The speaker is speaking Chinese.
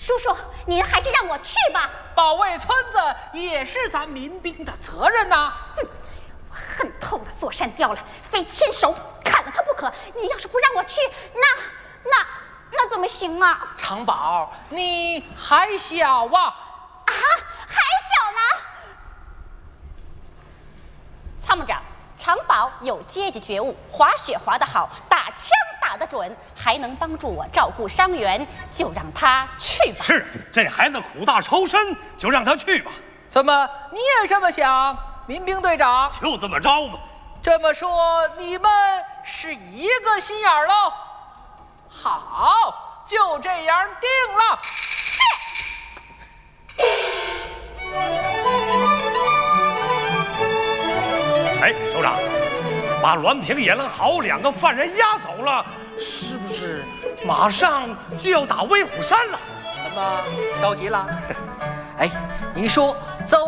叔叔，您还是让我去吧。 保卫村子也是咱民兵的责任呐。 哼，我恨透了座山雕了，非亲手砍了他不可。你要是不让我去，那怎么行啊？ 长宝，你还小啊！ 啊，还小呢。参谋长，长宝有阶级觉悟，滑雪滑得好，打枪打得准，还能帮助我照顾伤员，就让他去吧。 是，这孩子苦大仇深，就让他去吧。 怎么你也这么想，民兵队长？ 就这么着吧。 这么说，你们是一个心眼儿喽？好，就这样定了。 哎，首长，把栾平、野狼好2个犯人押走了，是不是马上就要打威虎山了？ 怎么着急了？哎，你说